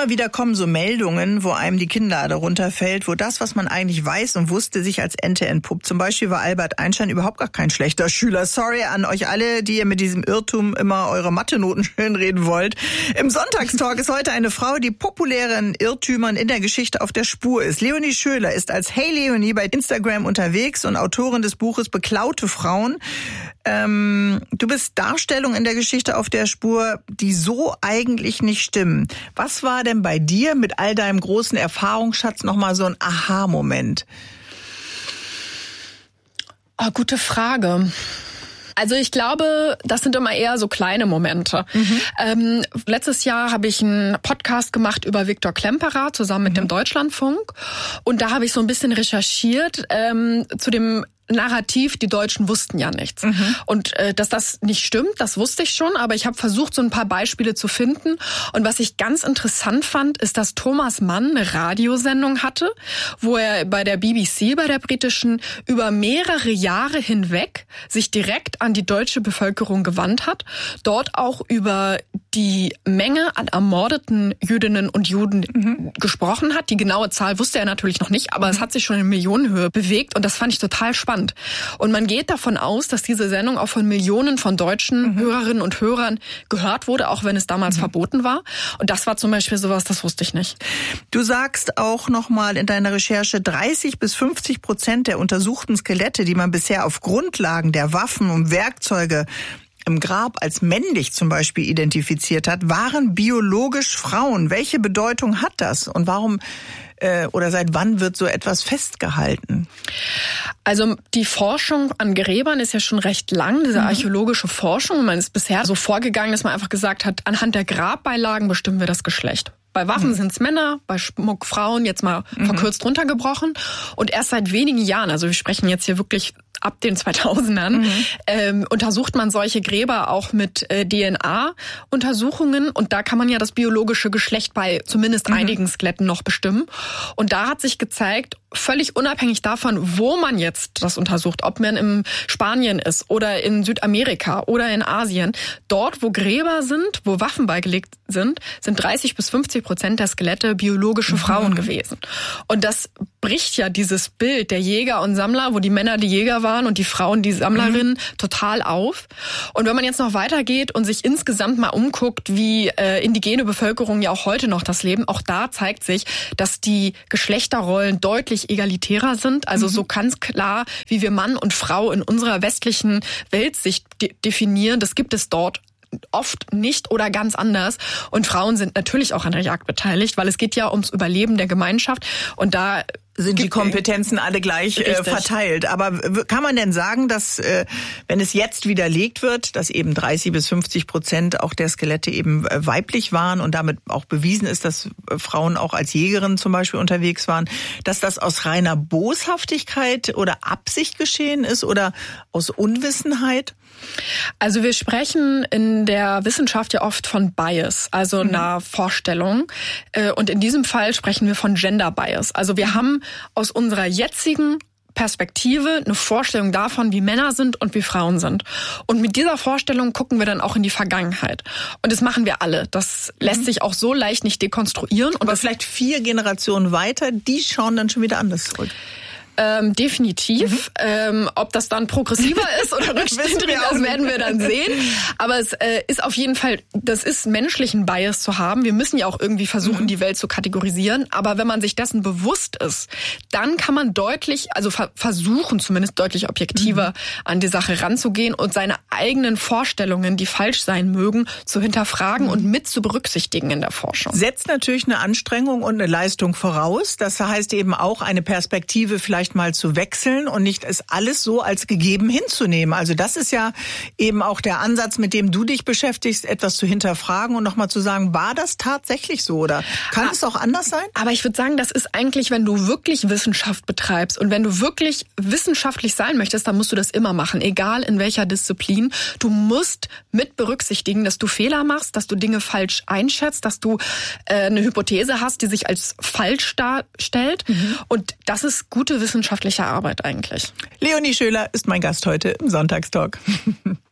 Immer wieder kommen so Meldungen, wo einem die Kinnlade runterfällt, wo das, was man eigentlich weiß und wusste, sich als Ente entpuppt. Zum Beispiel war Albert Einstein überhaupt gar kein schlechter Schüler. Sorry an euch alle, die ihr mit diesem Irrtum immer eure Mathe-Noten schönreden wollt. Im Sonntagstalk ist heute eine Frau, die populären Irrtümern in der Geschichte auf der Spur ist. Leonie Schöler ist als Hey Leonie bei Instagram unterwegs und Autorin des Buches Beklaute Frauen. Du bist Darstellung in der Geschichte auf der Spur, die so eigentlich nicht stimmen. Was war denn bei dir mit all deinem großen Erfahrungsschatz nochmal so ein Aha-Moment? Oh, gute Frage. Also ich glaube, das sind immer eher so kleine Momente. Letztes Jahr habe ich einen Podcast gemacht über Viktor Klemperer zusammen mit dem Deutschlandfunk. Und da habe ich so ein bisschen recherchiert zu dem Narrativ, die Deutschen wussten ja nichts. Und dass das nicht stimmt, das wusste ich schon, aber ich habe versucht, so ein paar Beispiele zu finden. Und was ich ganz interessant fand, ist, dass Thomas Mann eine Radiosendung hatte, wo er bei der BBC, bei der britischen, über mehrere Jahre hinweg sich direkt an die deutsche Bevölkerung gewandt hat, dort auch über die Menge an ermordeten Jüdinnen und Juden gesprochen hat. Die genaue Zahl wusste er natürlich noch nicht, aber es hat sich schon in Millionenhöhe bewegt und das fand ich total spannend. Und man geht davon aus, dass diese Sendung auch von Millionen von deutschen Hörerinnen und Hörern gehört wurde, auch wenn es damals verboten war. Und das war zum Beispiel sowas, das wusste ich nicht. Du sagst auch nochmal in deiner Recherche, 30-50% der untersuchten Skelette, die man bisher auf Grundlagen der Waffen und Werkzeuge im Grab als männlich zum Beispiel identifiziert hat, waren biologisch Frauen. Welche Bedeutung hat das und warum oder seit wann wird so etwas festgehalten? Also die Forschung an Gräbern ist ja schon recht lang, diese archäologische Forschung. Man ist bisher so vorgegangen, dass man einfach gesagt hat, anhand der Grabbeilagen bestimmen wir das Geschlecht. Bei Waffen sind es Männer, bei Schmuck Frauen, jetzt mal verkürzt runtergebrochen. Und erst seit wenigen Jahren, also wir sprechen jetzt hier wirklich ab den 2000ern, untersucht man solche Gräber auch mit DNA-Untersuchungen. Und da kann man ja das biologische Geschlecht bei zumindest einigen Skeletten noch bestimmen. Und da hat sich gezeigt, völlig unabhängig davon, wo man jetzt das untersucht, ob man in Spanien ist oder in Südamerika oder in Asien, dort, wo Gräber sind, wo Waffen beigelegt sind 30-50% der Skelette biologische Frauen gewesen. Und das bricht ja dieses Bild der Jäger und Sammler, wo die Männer die Jäger waren und die Frauen die Sammlerinnen, total auf. Und wenn man jetzt noch weitergeht und sich insgesamt mal umguckt, wie indigene Bevölkerung ja auch heute noch das leben, auch da zeigt sich, dass die Geschlechterrollen deutlich egalitärer sind. Also so ganz klar, wie wir Mann und Frau in unserer westlichen Weltsicht definieren, das gibt es dort oft nicht oder ganz anders. Und Frauen sind natürlich auch an der Jagd beteiligt, weil es geht ja ums Überleben der Gemeinschaft. Und da sind die Kompetenzen alle gleich verteilt. Aber kann man denn sagen, dass, wenn es jetzt widerlegt wird, dass eben 30-50% auch der Skelette eben weiblich waren und damit auch bewiesen ist, dass Frauen auch als Jägerinnen zum Beispiel unterwegs waren, dass das aus reiner Boshaftigkeit oder Absicht geschehen ist oder aus Unwissenheit? Also wir sprechen in der Wissenschaft ja oft von Bias, also einer Vorstellung. Und in diesem Fall sprechen wir von Gender Bias. Also wir haben aus unserer jetzigen Perspektive eine Vorstellung davon, wie Männer sind und wie Frauen sind. Und mit dieser Vorstellung gucken wir dann auch in die Vergangenheit. Und das machen wir alle. Das lässt sich auch so leicht nicht dekonstruieren. Aber vielleicht 4 Generationen weiter, die schauen dann schon wieder anders zurück. Definitiv. Ob das dann progressiver ist oder rückständig, das werden wir dann sehen. Aber es ist auf jeden Fall, das ist menschlichen Bias zu haben. Wir müssen ja auch irgendwie versuchen, die Welt zu kategorisieren. Aber wenn man sich dessen bewusst ist, dann kann man deutlich, also versuchen zumindest deutlich objektiver an die Sache ranzugehen und seine eigenen Vorstellungen, die falsch sein mögen, zu hinterfragen und mit zu berücksichtigen in der Forschung. Setzt natürlich eine Anstrengung und eine Leistung voraus. Das heißt eben auch eine Perspektive vielleicht mal zu wechseln und nicht es alles so als gegeben hinzunehmen. Also das ist ja eben auch der Ansatz, mit dem du dich beschäftigst, etwas zu hinterfragen und nochmal zu sagen, war das tatsächlich so oder kann es auch anders sein? Aber ich würde sagen, das ist eigentlich, wenn du wirklich Wissenschaft betreibst und wenn du wirklich wissenschaftlich sein möchtest, dann musst du das immer machen, egal in welcher Disziplin. Du musst mit berücksichtigen, dass du Fehler machst, dass du Dinge falsch einschätzt, dass du eine Hypothese hast, die sich als falsch darstellt. Und das ist gute wissenschaftliche Arbeit eigentlich. Leonie Schöler ist mein Gast heute im Sonntagstalk.